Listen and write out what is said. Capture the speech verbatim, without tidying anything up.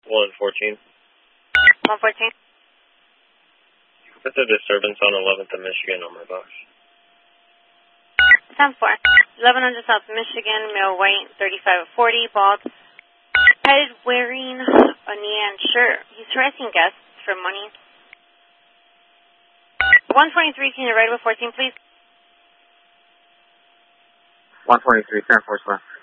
one fourteen. one fourteen. Put the disturbance on eleventh and Michigan on my box. ten four. eleven hundred South Michigan, male white, thirty-five forty, bald, headed wearing a neon shirt. He's harassing guests for money. one twenty-three, can you ride with fourteen, please? one twenty-three, ten four,